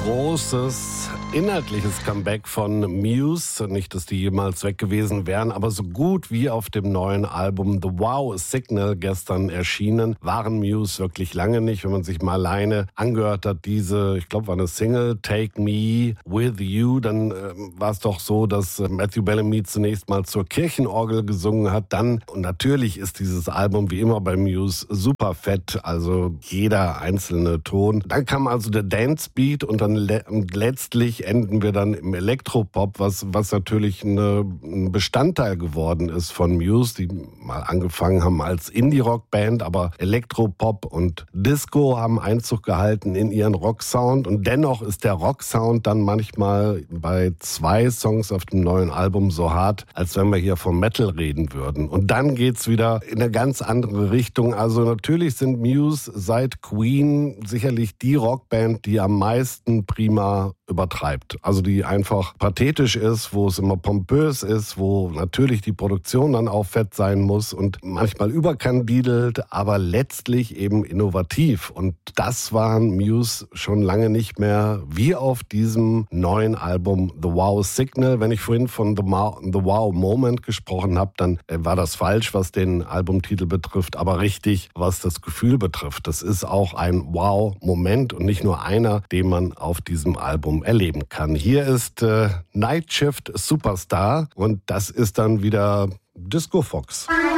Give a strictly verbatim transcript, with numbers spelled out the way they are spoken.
großes inhaltliches Comeback von Muse. Nicht, dass die jemals weg gewesen wären, aber so gut wie auf dem neuen Album The Wow Signal gestern erschienen, waren Muse wirklich lange nicht. Wenn man sich mal alleine angehört hat, diese, ich glaube, war eine Single, Take Me With You, dann äh, war es doch so, dass äh, Matthew Bellamy zunächst mal zur Kirchenorgel gesungen hat. Dann, und natürlich ist dieses Album wie immer bei Muse super fett, also jeder einzelne Ton. Dann kam also der Dance Beat und dann le- letztlich enden wir dann im Elektropop, was, was natürlich eine, ein Bestandteil geworden ist von Muse, die mal angefangen haben als Indie-Rock-Band, aber Elektropop und Disco haben Einzug gehalten in ihren Rock-Sound und dennoch ist der Rock-Sound dann manchmal bei zwei Songs auf dem neuen Album so hart, als wenn wir hier vom Metal reden würden. Und dann geht's wieder in eine ganz andere Richtung. Also natürlich sind Muse seit Queen sicherlich die Rockband, die am meisten prima übertreibt. Also die einfach pathetisch ist, wo es immer pompös ist, wo natürlich die Produktion dann auch fett sein muss und manchmal überkandidelt, aber letztlich eben innovativ. Und das waren Muse schon lange nicht mehr, wie auf diesem neuen Album The Wow Signal. Wenn ich vorhin von The, Ma- The Wow Moment gesprochen habe, dann war das falsch, was den Albumtitel betrifft, aber richtig, was das Gefühl betrifft. Das ist auch ein Wow-Moment und nicht nur einer, den man auf diesem Album erleben kann. Hier ist äh, Night Shift Superstar und das ist dann wieder Disco Fox.